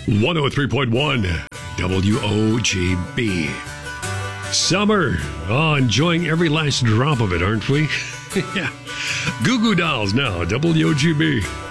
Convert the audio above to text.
103.1 WOGB. Summer. Oh, enjoying every last drop of it, aren't we? Yeah. Goo Goo Dolls now, WOGB.